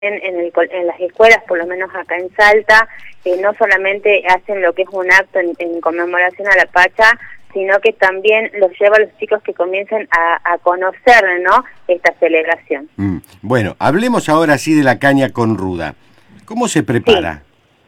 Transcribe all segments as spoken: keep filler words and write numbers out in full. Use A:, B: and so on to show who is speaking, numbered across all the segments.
A: En, en, el, en las escuelas, por lo menos acá en Salta, eh, no solamente hacen lo que es un acto en, en conmemoración a la Pacha, sino que también los lleva a los chicos que comiencen a, a conocer, ¿no?, esta celebración.
B: Mm. Bueno, hablemos ahora sí de la caña con ruda. ¿Cómo se prepara?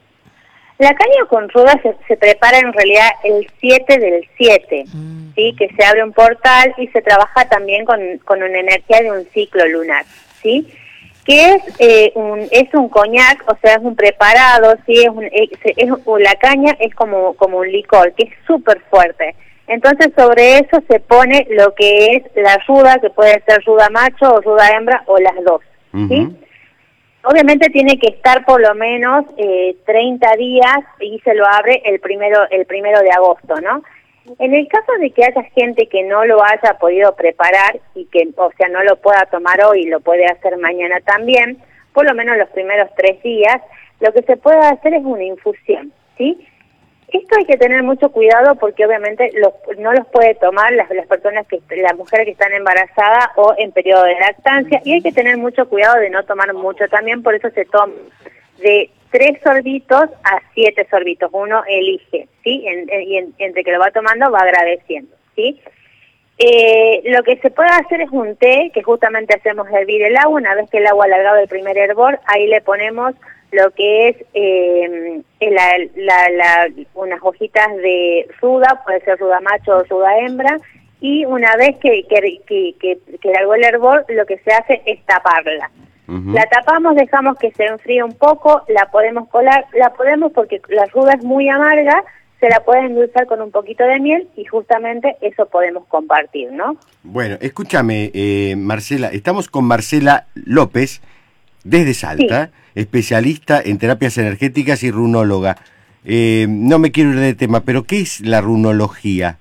A: Sí. La caña con ruda se, se prepara en realidad el siete del siete, mm. ¿sí?, que se abre un portal y se trabaja también con, con una energía de un ciclo lunar, ¿sí?, que es eh, un es un coñac, o sea, es un preparado, sí, es, un, es, es la caña es como como un licor, que es súper fuerte. Entonces sobre eso se pone lo que es la ruda, que puede ser ruda macho o ruda hembra o las dos, uh-huh. ¿sí? Obviamente tiene que estar por lo menos eh, treinta días y se lo abre el primero el primero de agosto, ¿no? En el caso de que haya gente que no lo haya podido preparar y que, o sea, no lo pueda tomar hoy y lo puede hacer mañana también, por lo menos los primeros tres días, lo que se puede hacer es una infusión, ¿sí? Esto hay que tener mucho cuidado porque obviamente los, no los puede tomar las, las personas, que las mujeres que están embarazadas o en periodo de lactancia, y hay que tener mucho cuidado de no tomar mucho también, por eso se toma de tres sorbitos a siete sorbitos, uno elige, ¿sí? En, en, y en, entre que lo va tomando va agradeciendo, ¿sí? Eh, lo que se puede hacer es un té, que justamente hacemos hervir el agua. Una vez que el agua ha alargado el primer hervor, ahí le ponemos lo que es eh, la, la, la, unas hojitas de ruda, puede ser ruda macho o ruda hembra, y una vez que, que, que, que, que largó el hervor, lo que se hace es taparla. Uh-huh. La tapamos, dejamos que se enfríe un poco, la podemos colar, la podemos porque la ruda es muy amarga, se la pueden endulzar con un poquito de miel y justamente eso podemos compartir, ¿no?
B: Bueno, escúchame, eh, Marcela, estamos con Marcela López, desde Salta, sí. especialista en terapias energéticas y runóloga. Eh, no me quiero ir de tema, pero ¿qué es la runología?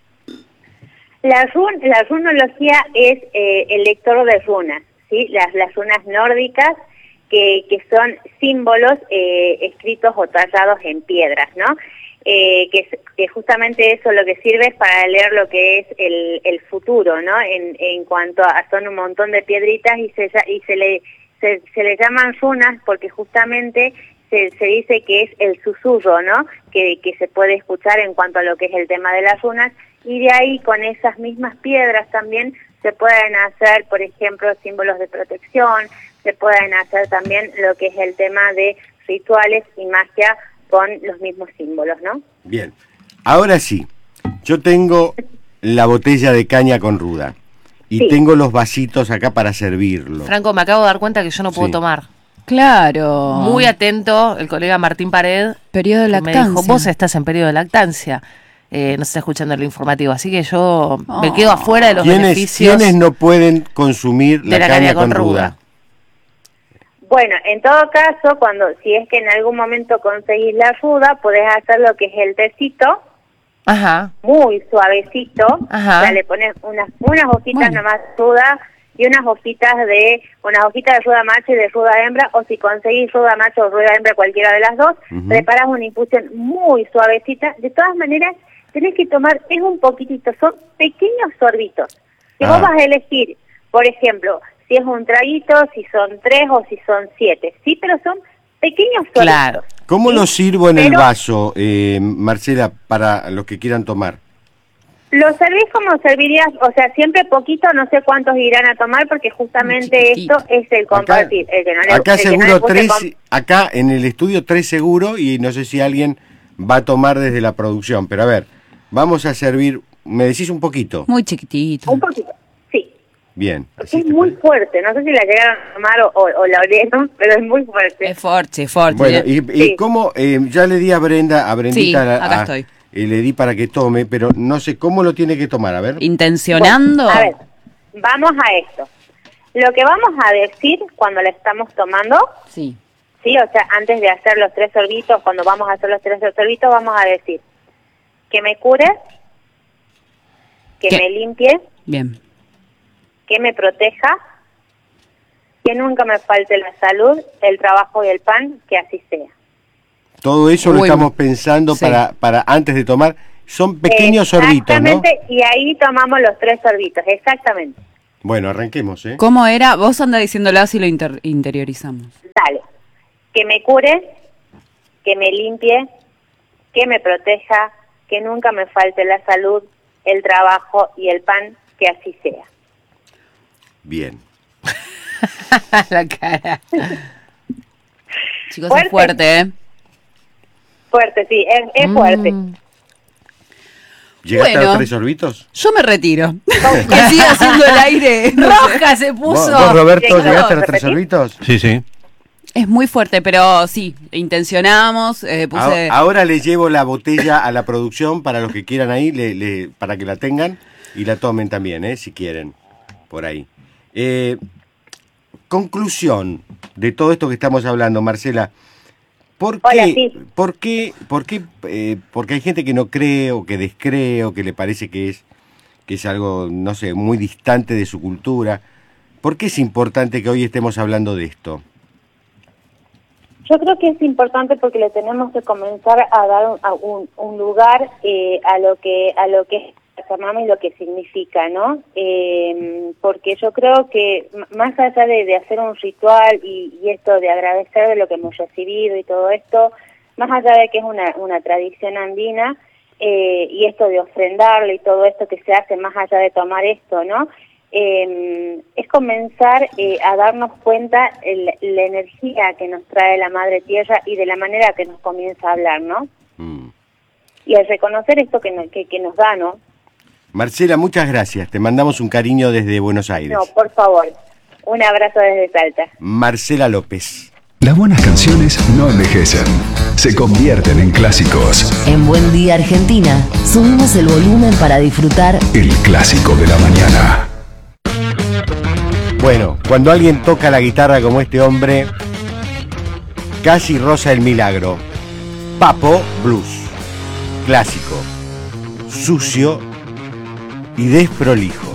A: La, run, la runología es eh, el lector de runas. ¿Sí? Las, las runas nórdicas, que, que son símbolos eh, escritos o tallados en piedras, ¿no? Eh, que, que justamente eso lo que sirve es para leer lo que es el, el futuro, ¿no? En, en cuanto a, son un montón de piedritas y se, y se, le, se, se le llaman runas porque justamente se, se dice que es el susurro, ¿no? Que, que se puede escuchar en cuanto a lo que es el tema de las runas, y de ahí con esas mismas piedras también se pueden hacer, por ejemplo, símbolos de protección, se pueden hacer también lo que es el tema de rituales y magia con los mismos símbolos, ¿no?
B: Bien, ahora sí, yo tengo la botella de caña con ruda y sí. tengo los vasitos acá para servirlo.
C: Franco, me acabo de dar cuenta que yo no puedo sí. tomar.
D: Claro.
C: Muy atento el colega Martín Pared.
D: Periodo de lactancia.
C: Me dijo, vos estás en periodo de lactancia. Eh, no se está escuchando el informativo, así que yo oh. me quedo afuera de los
B: ¿Quiénes,
C: beneficios.
B: ¿Quiénes no pueden consumir la,
C: la
B: caña, caña con, con ruda? ruda?
A: Bueno, en todo caso, cuando si es que en algún momento conseguís la ruda, podés hacer lo que es el tecito,
C: Ajá.
A: muy suavecito,
C: Ajá.
A: ya le pones unas unas hojitas
D: bueno.
A: nomás ruda y unas hojitas de unas hojitas de ruda macho y de ruda hembra, o si conseguís ruda macho o ruda hembra, cualquiera de las dos, uh-huh. preparas una infusión muy suavecita. De todas maneras, tenés que tomar, es un poquitito, son pequeños sorbitos, que ah. vos vas a elegir, por ejemplo, si es un traguito, si son tres o si son siete, sí, pero son pequeños sorbitos.
C: Claro.
B: ¿Cómo
A: ¿sí?
B: lo sirvo en
A: pero,
B: el vaso, eh, Marcela, para los que quieran tomar?
A: Lo servís como servirías, o sea, siempre poquito, no sé cuántos irán a tomar, porque justamente esto es el compartir.
B: Acá,
A: el que no le,
B: acá
A: el
B: seguro
A: que no
B: tres,
A: com-
B: acá en el estudio tres seguro, y no sé si alguien va a tomar desde la producción, pero a ver, vamos a servir, ¿me decís un poquito?
D: Muy chiquitito.
A: Un poquito, sí.
B: Bien.
A: Es muy parece? fuerte, no sé si la llegaron a tomar o, o, o la olieron, pero es muy fuerte.
D: Es fuerte, es fuerte.
B: Bueno, y, y
A: sí.
B: cómo, eh, ya le di a Brenda, a Brendita,
D: sí, acá
B: a,
D: estoy.
B: Eh, le di para que tome, pero no sé cómo lo tiene que tomar, a ver.
D: ¿Intencionando?
A: Bueno, a ver, vamos a esto. Lo que vamos a decir cuando la estamos tomando,
D: sí,
A: sí, o sea, antes de hacer los tres sorbitos, cuando vamos a hacer los tres sorbitos, vamos a decir que me cure, que
D: ¿Qué?
A: me limpie,
D: bien,
A: que me proteja, que nunca me falte la salud, el trabajo y el pan, que así sea.
B: Todo eso
D: Uy,
B: lo estamos pensando
D: sí.
B: para, para antes de tomar. Son pequeños sorbitos, ¿no?
A: Exactamente, y ahí tomamos los tres sorbitos, exactamente.
B: Bueno, arranquemos, ¿eh?
D: ¿Cómo era? Vos andás diciéndolo así lo inter- interiorizamos.
A: Dale. Que me cure, que me limpie, que me proteja, que nunca me falte la salud, el trabajo y el pan, que así sea.
B: Bien.
C: La cara.
D: Chicos,
A: Fuerte.
D: es fuerte, ¿eh?
A: Fuerte, sí, es, es fuerte.
C: Mm.
B: ¿Llegaste a
D: Bueno.
B: los tres sorbitos?
D: Yo me retiro. Que siga haciendo el aire. no sé.
C: Roja se
B: ¿Vos,
C: puso.
B: vos, Roberto,
A: Llegó,
B: llegaste a los tres
A: ¿repetí?
B: sorbitos?
E: Sí, sí.
D: Es muy fuerte, pero sí, intencionamos. Eh, puse...
B: A- Ahora le llevo la botella a la producción para los que quieran ahí, le, le- para que la tengan y la tomen también, ¿eh? Si quieren, por ahí. Eh, conclusión de todo esto que estamos hablando, Marcela. ¿Por qué?
A: Hola, sí.
B: ¿Por qué? ¿Por qué? Eh, porque hay gente que no cree o que descree o que le parece que es, que es algo, no sé, muy distante de su cultura. ¿Por qué es importante que hoy estemos hablando de esto?
A: Yo creo que es importante porque le tenemos que comenzar a dar un, a un, un lugar eh, a lo que a lo que es Pachamama y lo que significa, ¿no? Eh, porque yo creo que m- más allá de, de hacer un ritual y, y esto de agradecer de lo que hemos recibido y todo esto, más allá de que es una, una tradición andina eh, y esto de ofrendarle y todo esto que se hace más allá de tomar esto, ¿no? Eh, es comenzar eh, a darnos cuenta el, la energía que nos trae la Madre Tierra y de la manera que nos comienza a hablar, ¿no?
B: Mm.
A: Y al reconocer esto que, no- que, que nos da, ¿no?
B: Marcela, muchas gracias. Te mandamos un cariño desde Buenos Aires.
A: No, por favor, un abrazo desde Salta.
B: Marcela López.
F: Las buenas canciones no envejecen, se convierten en clásicos.
G: En Buen Día Argentina, subimos el volumen para disfrutar
F: El clásico de la mañana.
B: Bueno, cuando alguien toca la guitarra como este hombre, casi roza el milagro. Papo Blues. Clásico. Sucio y desprolijo.